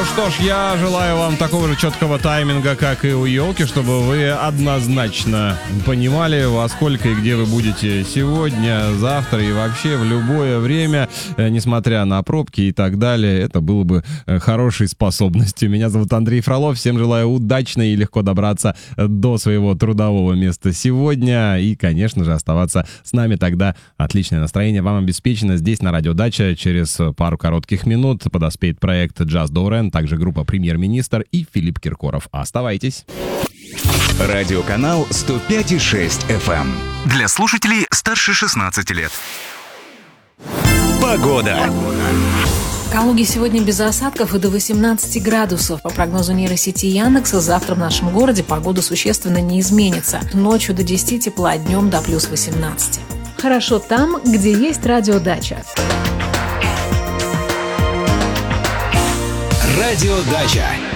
что ж, я желаю вам такого же четкого тайминга, как и у елки, чтобы вы однозначно понимали, во сколько и где вы будете сегодня, завтра и вообще в любое время, несмотря на пробки и так далее. Это было бы хорошей способностью. Меня зовут Андрей Фролов. Всем желаю удачно и легко добраться до своего трудового места сегодня. И, конечно же, оставаться с нами. Тогда отличное настроение вам обеспечено здесь, на Радио Дача. Через пару коротких минут подоспеет проект Just Doran, также группа «Премьер-министр» и Филипп Киркоров. Оставайтесь. Радиоканал 105,6 FM. Для слушателей старше 16 лет. Погода. В Калуге сегодня без осадков и до 18 градусов. По прогнозу нейросети Яндекса, завтра в нашем городе погода существенно не изменится. Ночью до 10 тепла, днем до плюс 18. Хорошо там, где есть радиодача. Радио Дача.